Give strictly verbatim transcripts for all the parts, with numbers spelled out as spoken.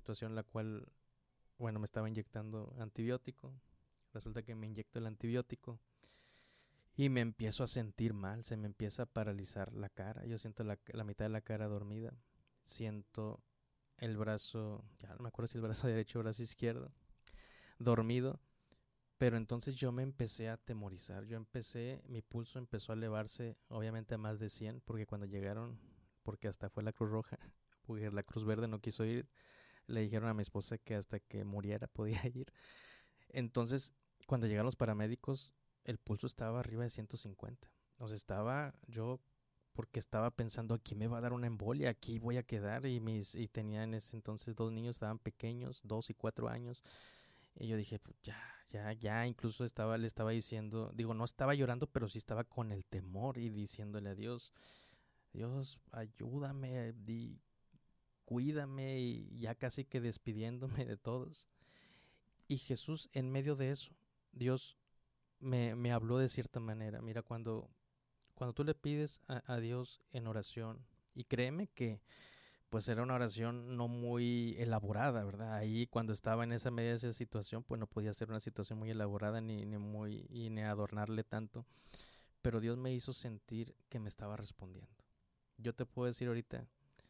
situación en la cual, bueno, me estaba inyectando antibiótico. Resulta que me inyecto el antibiótico y me empiezo a sentir mal, se me empieza a paralizar la cara. Yo siento la, la mitad de la cara dormida. Siento el brazo, ya no me acuerdo si el brazo derecho o el brazo izquierdo, dormido. Pero entonces yo me empecé a atemorizar. Yo empecé, mi pulso empezó a elevarse, obviamente a más de cien, porque cuando llegaron, porque hasta fue la Cruz Roja, porque la Cruz Verde no quiso ir, le dijeron a mi esposa que hasta que muriera podía ir. Entonces, cuando llegaron los paramédicos, el pulso estaba arriba de ciento cincuenta. O sea, estaba yo, porque estaba pensando, aquí me va a dar una embolia, aquí voy a quedar. Y mis y tenía en ese entonces dos niños, estaban pequeños, dos y cuatro años. Y yo dije, pues ya, ya, ya, incluso estaba, le estaba diciendo, digo, no estaba llorando, pero sí estaba con el temor y diciéndole a Dios, Dios, ayúdame, di, cuídame, y ya casi que despidiéndome de todos. Y Jesús, en medio de eso, Dios me, me habló de cierta manera. Mira, cuando, cuando tú le pides a, a Dios en oración, y créeme que pues era una oración no muy elaborada, ¿verdad? Ahí cuando estaba en esa media de esa situación, pues no podía ser una situación muy elaborada ni, ni muy y ni adornarle tanto, pero Dios me hizo sentir que me estaba respondiendo. Yo te puedo decir ahorita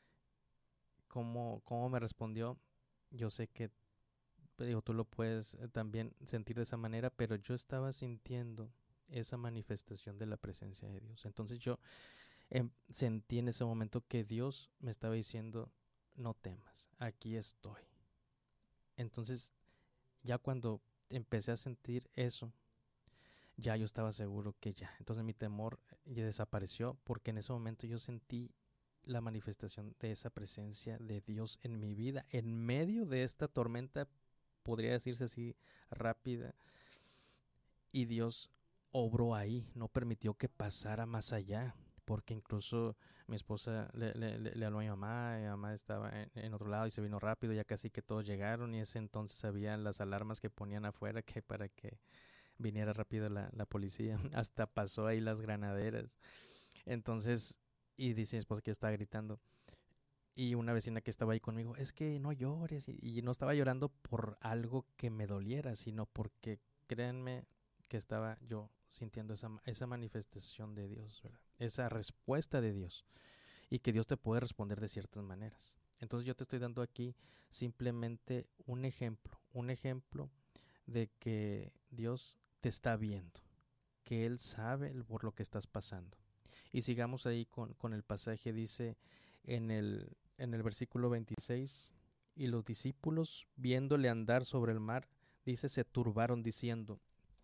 cómo, cómo me respondió. Yo sé que digo, tú lo puedes eh, también sentir de esa manera, pero yo estaba sintiendo esa manifestación de la presencia de Dios. Entonces yo em, sentí en ese momento que Dios me estaba diciendo, no temas, aquí estoy. Entonces ya cuando empecé a sentir eso, ya yo estaba seguro que ya. Entonces mi temor ya desapareció porque en ese momento yo sentí la manifestación de esa presencia de Dios en mi vida, en medio de esta tormenta, podría decirse así, rápida. Y Dios obró ahí, no permitió que pasara más allá. Porque incluso mi esposa le, le, le, le habló a mi mamá, mi mamá estaba en, en, otro lado y se vino rápido, ya casi que todos llegaron y ese entonces había las alarmas que ponían afuera que para que viniera rápido la, la policía, hasta pasó ahí las granaderas. Entonces, y dice mi esposa que yo estaba gritando y una vecina que estaba ahí conmigo, es que no llores, y, y no estaba llorando por algo que me doliera, sino porque créanme que estaba yo sintiendo esa, esa manifestación de Dios, ¿verdad? Esa respuesta de Dios y que Dios te puede responder de ciertas maneras. Entonces yo te estoy dando aquí simplemente un ejemplo, un ejemplo de que Dios te está viendo, que Él sabe por lo que estás pasando. Y sigamos ahí con, con el pasaje, dice en el, en el versículo veintiséis, y los discípulos viéndole andar sobre el mar, dice, se turbaron diciendo,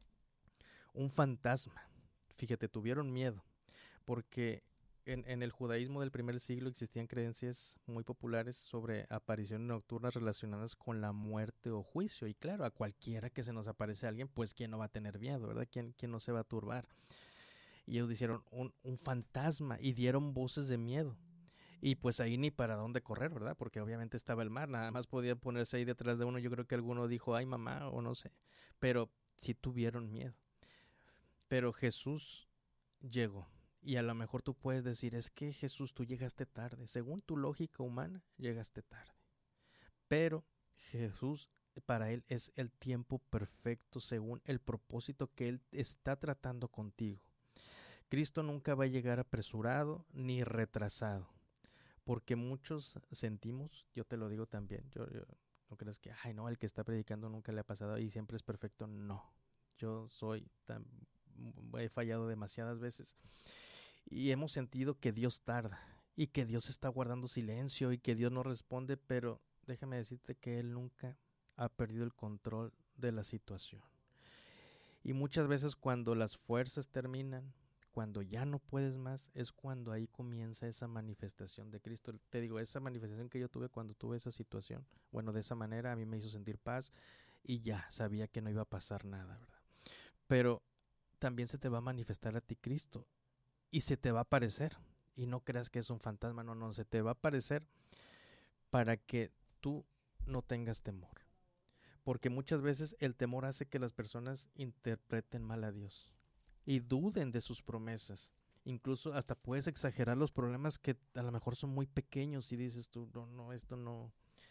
un fantasma. Fíjate, tuvieron miedo, porque en, en el judaísmo del primer siglo existían creencias muy populares sobre apariciones nocturnas relacionadas con la muerte o juicio. Y claro, a cualquiera que se nos aparece alguien, pues quién no va a tener miedo, ¿verdad? ¿Quién, quién no se va a turbar? Y ellos dijeron un, un fantasma y dieron voces de miedo. Y pues ahí ni para dónde correr, ¿verdad? Porque obviamente estaba el mar, nada más podía ponerse ahí detrás de uno. Yo creo que alguno dijo, ay mamá, o no sé. Pero sí tuvieron miedo. Pero Jesús llegó. Y a lo mejor tú puedes decir, es que Jesús, tú llegaste tarde. Según tu lógica humana, llegaste tarde. Pero Jesús, para Él es el tiempo perfecto según el propósito que Él está tratando contigo. Cristo nunca va a llegar apresurado ni retrasado, porque muchos sentimos, yo te lo digo también, yo, yo no crees que, ay no, el que está predicando nunca le ha pasado y siempre es perfecto, no, yo soy tan, he fallado demasiadas veces y hemos sentido que Dios tarda y que Dios está guardando silencio y que Dios no responde, pero déjame decirte que Él nunca ha perdido el control de la situación. Y muchas veces cuando las fuerzas terminan, cuando ya no puedes más, es cuando ahí comienza esa manifestación de Cristo. Te digo, esa manifestación que yo tuve cuando tuve esa situación, bueno, de esa manera a mí me hizo sentir paz y ya sabía que no iba a pasar nada, ¿verdad? Pero también se te va a manifestar a ti Cristo y se te va a aparecer. Y no creas que es un fantasma, no, no, se te va a aparecer para que tú no tengas temor. Porque muchas veces el temor hace que las personas interpreten mal a Dios y duden de sus promesas. Incluso hasta puedes exagerar los problemas que a lo mejor son muy pequeños y dices tú, no, no, esto no,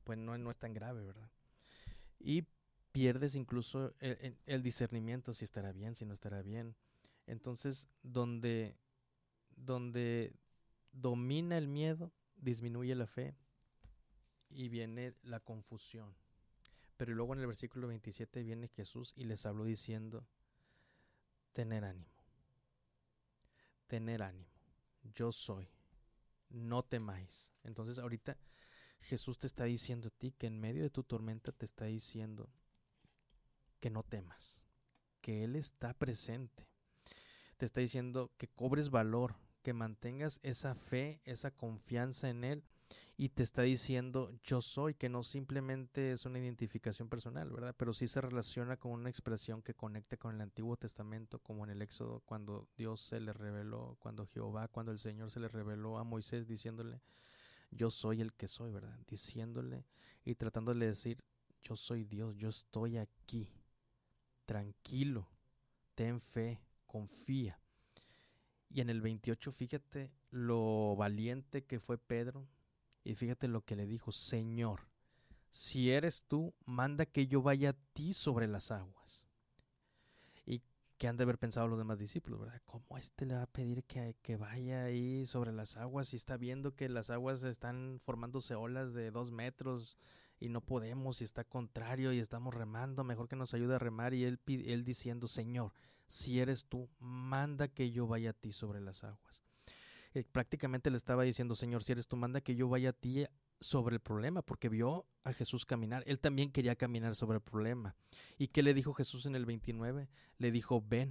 pues no, no es tan grave, ¿verdad? Y pierdes incluso el, el, el discernimiento, si estará bien, si no estará bien. Entonces, donde, donde domina el miedo, disminuye la fe y viene la confusión. Pero luego en el versículo veintisiete viene Jesús y les habló diciendo, tener ánimo, tener ánimo, yo soy, no temáis. Entonces ahorita Jesús te está diciendo a ti que en medio de tu tormenta te está diciendo que no temas, que Él está presente. Te está diciendo que cobres valor, que mantengas esa fe, esa confianza en Él, y te está diciendo yo soy, que no simplemente es una identificación personal, ¿verdad? Pero sí se relaciona con una expresión que conecta con el Antiguo Testamento, como en el Éxodo, cuando Dios se le reveló, cuando Jehová, cuando el Señor se le reveló a Moisés diciéndole yo soy el que soy, ¿verdad? Diciéndole y tratándole de decir yo soy Dios, yo estoy aquí, tranquilo, ten fe, confía. Y en el veintiocho, fíjate lo valiente que fue Pedro, y fíjate lo que le dijo, Señor, si eres tú, manda que yo vaya a ti sobre las aguas. Y que han de haber pensado los demás discípulos, ¿verdad? ¿Cómo este le va a pedir que, que vaya ahí sobre las aguas si está viendo que las aguas están formándose olas de dos metros y no podemos, y está contrario y estamos remando, mejor que nos ayude a remar? Y él, él diciendo, Señor, si eres tú, manda que yo vaya a ti sobre las aguas. Eh, prácticamente le estaba diciendo, Señor, si eres tú, manda que yo vaya a ti sobre el problema, porque vio a Jesús caminar. Él también quería caminar sobre el problema. ¿Y qué le dijo Jesús en el veintinueve? Le dijo, ven.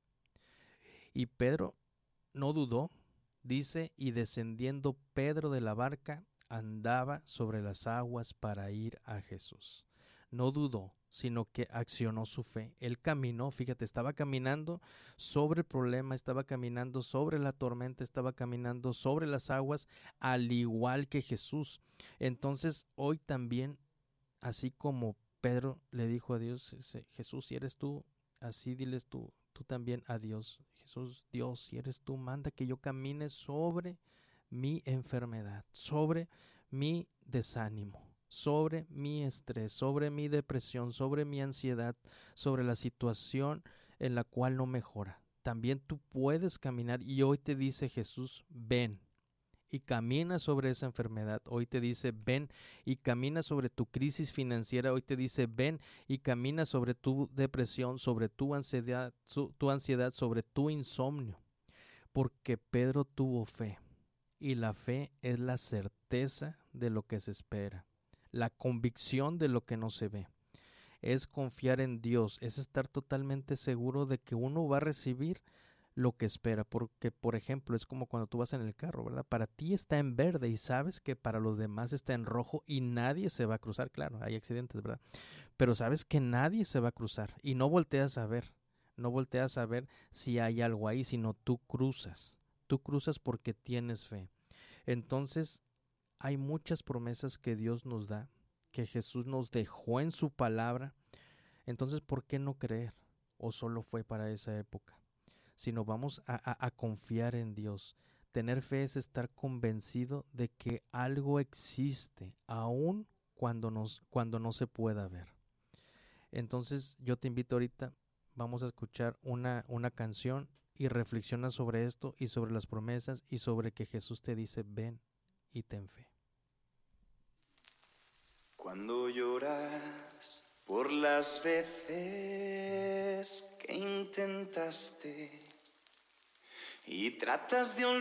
Y Pedro no dudó, dice, y descendiendo Pedro de la barca, andaba sobre las aguas para ir a Jesús. No dudó, sino que accionó su fe. Él caminó, fíjate, estaba caminando sobre el problema, estaba caminando sobre la tormenta, estaba caminando sobre las aguas, al igual que Jesús. Entonces, hoy también, así como Pedro le dijo a Dios, Jesús, si eres tú, así diles tú, tú también a Dios. Jesús, Dios, si eres tú, manda que yo camine sobre mi enfermedad, sobre mi desánimo, sobre mi estrés, sobre mi depresión, sobre mi ansiedad, sobre la situación en la cual no mejora. También tú puedes caminar, y hoy te dice Jesús, ven y camina sobre esa enfermedad. Hoy te dice, ven y camina sobre tu crisis financiera. Hoy te dice, ven y camina sobre tu depresión, sobre tu ansiedad, su, tu ansiedad, sobre tu insomnio. Porque Pedro tuvo fe, y la fe es la certeza de lo que se espera, la convicción de lo que no se ve. Es confiar en Dios, es estar totalmente seguro de que uno va a recibir lo que espera, porque por ejemplo es como cuando tú vas en el carro, ¿verdad? Para ti está en verde y sabes que para los demás está en rojo y nadie se va a cruzar. Claro, hay accidentes, ¿verdad? Pero sabes que nadie se va a cruzar y no volteas a ver, no volteas a ver si hay algo ahí, sino tú cruzas, tú cruzas porque tienes fe. Entonces hay muchas promesas que Dios nos da, que Jesús nos dejó en su palabra. Entonces, ¿por qué no creer? ¿O solo fue para esa época? Sino vamos a, a, a confiar en Dios. Tener fe es estar convencido de que algo existe, aun cuando, nos, cuando no se pueda ver. Entonces yo te invito ahorita, vamos a escuchar una, una canción y reflexiona sobre esto y sobre las promesas y sobre que Jesús te dice, ven y ten fe. Cuando lloras por las veces que intentaste y tratas de olvidar